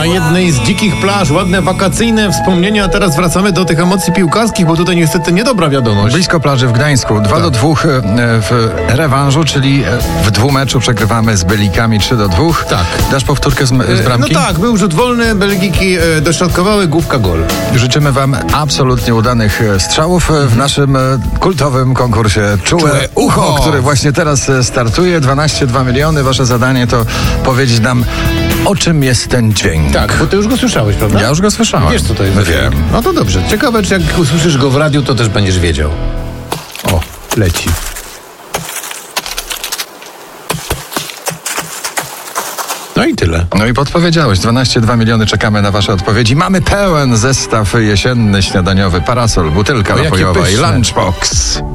na jednej z dzikich plaż, ładne wakacyjne wspomnienia, a teraz wracamy do tych emocji piłkarskich, bo tutaj niestety niedobra wiadomość. Blisko plaży w Gdańsku. 2-2 w rewanżu, czyli w dwumeczu przegrywamy z Belgikami 3-2. Tak. Dasz powtórkę z bramki? No tak, był rzut wolny, Belgiki dośrodkowały, główka gol. Życzymy wam absolutnie udanych strzałów w naszym kultowym konkursie Czułe Ucho, który właśnie teraz startuje. 12,2 miliony. Wasze zadanie to powiedzieć nam, o czym jest ten dźwięk. Tak, bo ty już go słyszałeś, prawda? Ja już go słyszałem. Wiesz, co to jest? Wiem. No to dobrze. Ciekawe, czy jak usłyszysz go w radiu, to też będziesz wiedział. O, leci. No i tyle. No i podpowiedziałeś. 12,2 miliony. Czekamy na wasze odpowiedzi. Mamy pełen zestaw jesienny, śniadaniowy, parasol, butelka O, jakie napojowa i pyszne. lunchbox.